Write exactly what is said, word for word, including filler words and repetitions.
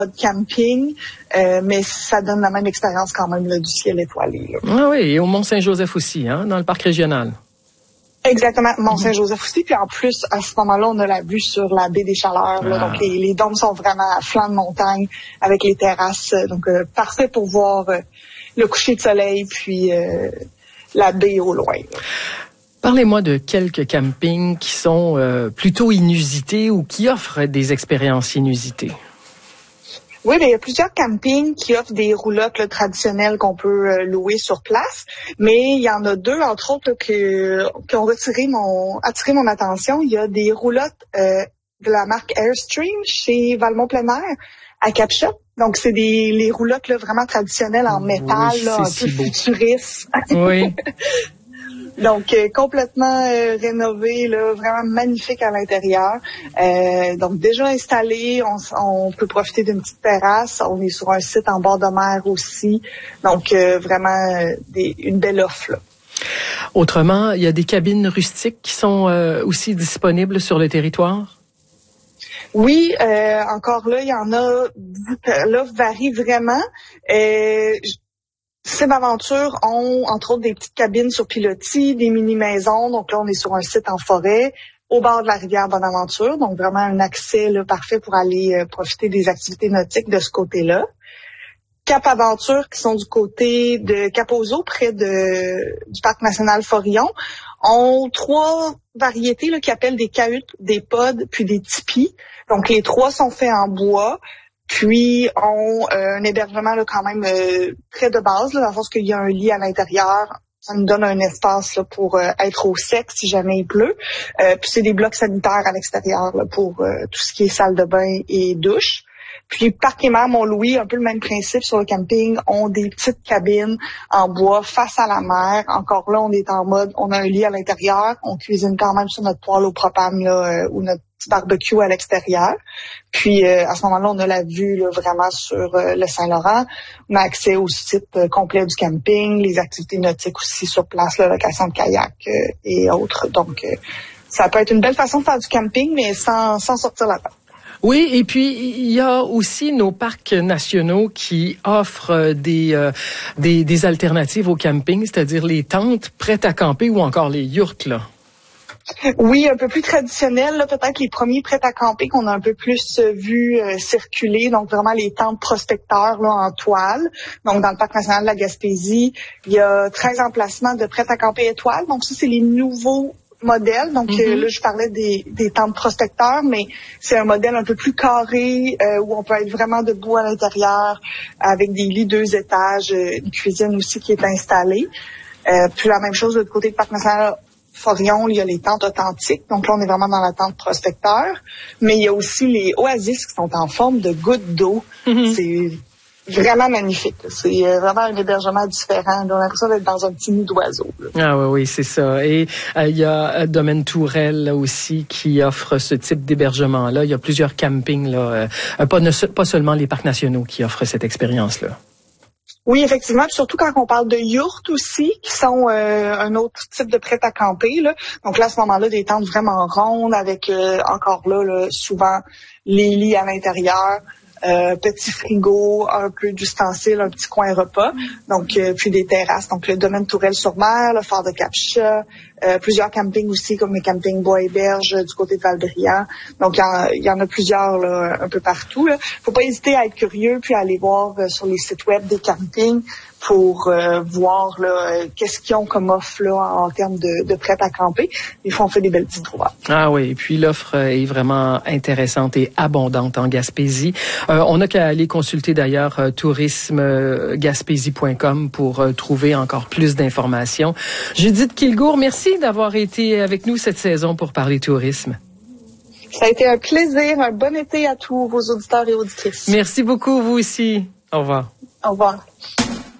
de camping, euh, mais ça donne la même expérience quand même là, du ciel étoilé. Là. Ah oui, et au Mont-Saint-Joseph aussi, hein, dans le parc régional. Exactement, Mont-Saint-Joseph aussi. Puis en plus, à ce moment-là, on a la vue sur la baie des Chaleurs. Là, ah. Donc les, les dômes sont vraiment à flanc de montagne avec les terrasses. Donc euh, parfait pour voir euh, le coucher de soleil puis euh, la baie au loin. Là. Parlez-moi de quelques campings qui sont euh, plutôt inusités ou qui offrent des expériences inusitées. Oui, bien, il y a plusieurs campings qui offrent des roulottes là, traditionnelles qu'on peut euh, louer sur place, mais il y en a deux, entre autres, là, que, qui ont retiré mon, attiré mon attention. Il y a des roulottes euh, de la marque Airstream chez Valmont Plein Air à Cap-Shop. Donc, c'est des les roulottes là, vraiment traditionnelles en métal, oui, là, un si peu beau. futuriste. Oui. Donc, euh, complètement euh, rénové, là, vraiment magnifique à l'intérieur. Euh, donc, déjà installé, on, on peut profiter d'une petite terrasse. On est sur un site en bord de mer aussi. Donc, euh, vraiment euh, des, une belle offre, là. Autrement, il y a des cabines rustiques qui sont euh, aussi disponibles sur le territoire? Oui, euh, encore là, il y en a. L'offre varie vraiment. Euh, Cib Aventure ont, entre autres, des petites cabines sur pilotis, des mini-maisons. Donc là, on est sur un site en forêt, au bord de la rivière Bonaventure. Donc vraiment un accès là, parfait pour aller euh, profiter des activités nautiques de ce côté-là. Cap Aventure, qui sont du côté de Cap-aux-Eaux, près de du Parc national Forillon, ont trois variétés là, qui appellent des cahutes, des pods, puis des tipis. Donc les trois sont faits en bois. Puis, ont euh, un hébergement là, quand même euh, très de base, là, dans le sens qu'il y a un lit à l'intérieur. Ça nous donne un espace là, pour euh, être au sec si jamais il pleut. Euh, puis, c'est des blocs sanitaires à l'extérieur là, pour euh, tout ce qui est salle de bain et douche. Puis, Parc et Mer Mont-Louis, un peu le même principe sur le camping, ont des petites cabines en bois face à la mer. Encore là, on est en mode, on a un lit à l'intérieur, on cuisine quand même sur notre poêle au propane là, euh, ou notre petit barbecue à l'extérieur. Puis, euh, à ce moment-là, on a la vue là, vraiment sur euh, le Saint-Laurent. On a accès au site euh, complet du camping, les activités nautiques aussi sur place, la location de kayak euh, et autres. Donc, euh, ça peut être une belle façon de faire du camping, mais sans, sans sortir la tête. Oui, et puis il y a aussi nos parcs nationaux qui offrent des euh, des, des alternatives au camping, c'est-à-dire les tentes prêtes à camper ou encore les yurts, là. Oui, un peu plus traditionnel, là, peut-être les premiers prêts à camper qu'on a un peu plus euh, vu euh, circuler, donc vraiment les tentes prospecteurs là, en toile. Donc, dans le Parc national de la Gaspésie, il y a treize emplacements de prêts à camper étoiles. Donc, ça, c'est les nouveaux modèles. Donc, mm-hmm. euh, là, je parlais des, des tentes prospecteurs, mais c'est un modèle un peu plus carré euh, où on peut être vraiment debout à l'intérieur avec des lits deux étages, euh, une cuisine aussi qui est installée. Euh, puis la même chose de l'autre côté du Parc national Forillon, il y a les tentes authentiques. Donc là, on est vraiment dans la tente prospecteur. Mais il y a aussi les oasis qui sont en forme de gouttes d'eau. Mm-hmm. C'est vraiment magnifique. C'est vraiment un hébergement différent. On a l'impression d'être dans un petit nid d'oiseau. Ah oui, oui, c'est ça. Et euh, il y a Domaine Tourelle là, aussi qui offre ce type d'hébergement-là. Il y a plusieurs campings, là, euh, pas, ne, pas seulement les parcs nationaux qui offrent cette expérience-là. Oui, effectivement, puis surtout quand on parle de yurts aussi, qui sont euh, un autre type de prêt à camper, là. Donc là, à ce moment-là, des tentes vraiment rondes avec euh, encore là, là, souvent les lits à l'intérieur, euh, petit frigo, un peu d'ustensiles, un petit coin repas. Donc euh, puis des terrasses. Donc le domaine Tourelle-sur-Mer, le phare de Cap-Chat, euh, plusieurs campings aussi, comme les campings Bois et Berge du côté de Val-Brillant. Donc il y, y en a plusieurs là, un peu partout. Là. Faut pas hésiter à être curieux puis à aller voir euh, sur les sites web des campings pour euh, voir là, qu'est-ce qu'ils ont comme offre là, en termes de, de prêt à camper. Des fois, on fait des belles petites trouvailles. Ah oui, et puis l'offre est vraiment intéressante et abondante en Gaspésie. Euh, on n'a qu'à aller consulter d'ailleurs euh, tourisme gaspésie point com pour euh, trouver encore plus d'informations. Judith Kilgour, merci d'avoir été avec nous cette saison pour parler tourisme. Ça a été un plaisir, un bon été à tous vos auditeurs et auditrices. Merci beaucoup, vous aussi. Au revoir. Au revoir.